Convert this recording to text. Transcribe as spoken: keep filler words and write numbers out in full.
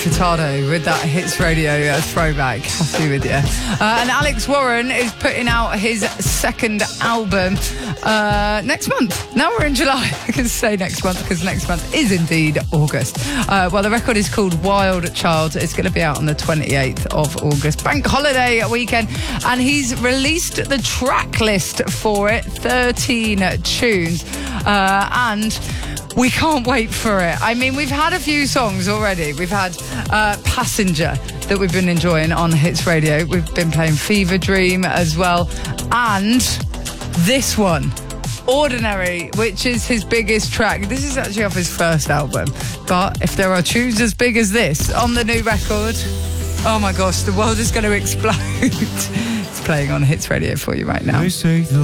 Furtado with that Hits Radio uh, throwback. Happy with you. Uh, and Alex Warren is putting out his second album uh, next month. Now we're in July. I can say next month because next month is indeed August. Uh, well, the record is called Wild Child. It's going to be out on the twenty-eighth of August. Bank holiday weekend. And he's released the track list for it. thirteen tunes. Uh, and... we can't wait for it. I mean, we've had a few songs already. We've had uh, Passenger that we've been enjoying on Hits Radio. We've been playing Fever Dream as well. And this one, Ordinary, which is his biggest track. This is actually off his first album. But if there are tunes as big as this on the new record, oh my gosh, the world is going to explode. It's playing on Hits Radio for you right now.